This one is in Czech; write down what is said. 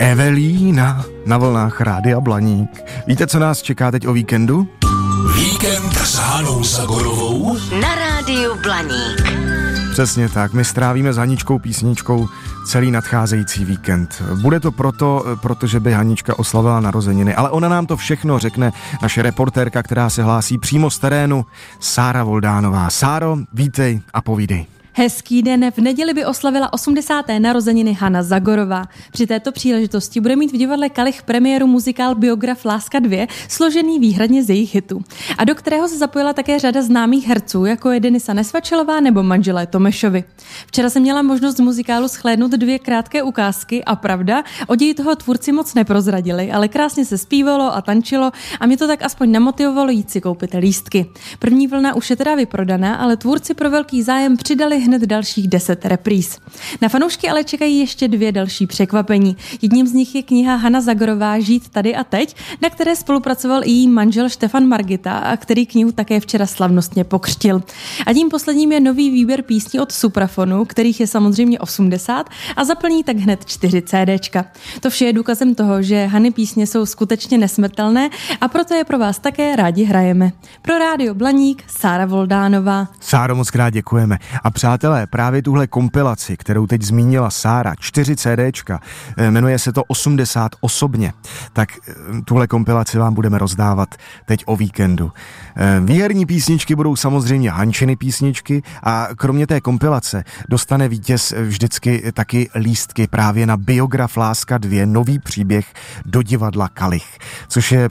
Evelína na vlnách Rádia Blaník. Víte, co nás čeká teď o víkendu? Víkend s Hanou Zagorovou na Rádiu Blaník. Přesně tak, my strávíme s Haničkou Písničkou celý nadcházející víkend. Bude to protože by Hanička oslavila narozeniny, ale ona nám to všechno řekne, naše reportérka, která se hlásí přímo z terénu, Sára Voldánová. Sáro, vítej a povídej. Hezký den, v neděli by oslavila 80. narozeniny Hana Zagorová. Při této příležitosti bude mít v divadle Kalich premiéru muzikál Biograf Láska 2, složený výhradně z jejich hitů. A do kterého se zapojila také řada známých herců, jako je Denisa Nesvačilová nebo manželé Tomešovi. Včera jsem měla možnost z muzikálu shlédnout 2 krátké ukázky a pravda, o ději toho tvůrci moc neprozradili, ale krásně se zpívalo a tančilo a mě to tak aspoň namotivovalo jít si koupit lístky. První vlna už je teda vyprodaná, ale tvůrci pro velký zájem přidali hned dalších 10 repríz. Na fanoušky ale čekají ještě 2 další překvapení. Jedním z nich je kniha Hana Zagorová Žít tady a teď, na které spolupracoval i její manžel Štefan Margita, a který knihu také včera slavnostně pokřtil. A tím posledním je nový výběr písní od Suprafonu, kterých je samozřejmě 80 a zaplní tak hned 4 CDčka. To vše je důkazem toho, že Hany písně jsou skutečně nesmrtelné a proto je pro vás také rádi hrajeme. Pro Rádio Blaník, Sára Voldánová. Sáro, moc krát děkujeme. A přátelé, právě tuhle kompilaci, kterou teď zmínila Sára, 4 CDčka, jmenuje se to 80 osobně, tak tuhle kompilaci vám budeme rozdávat teď o víkendu. Výherní písničky budou samozřejmě Hančiny písničky a kromě té kompilace dostane vítěz vždycky taky lístky právě na Biograf Láska 2, nový příběh do divadla Kalich, což je